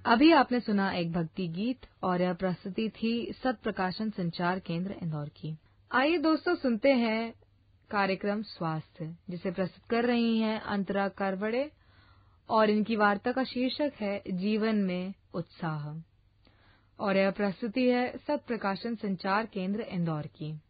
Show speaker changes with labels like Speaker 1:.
Speaker 1: अभी आपने सुना एक भक्ति गीत और यह प्रस्तुति थी सत प्रकाशन संचार केंद्र इंदौर की। आइए दोस्तों सुनते हैं कार्यक्रम स्वास्थ्य, जिसे प्रस्तुत कर रही हैं अंतरा करवड़े और इनकी वार्ता का शीर्षक है जीवन में उत्साह और यह प्रस्तुति है सत प्रकाशन संचार केंद्र इंदौर की।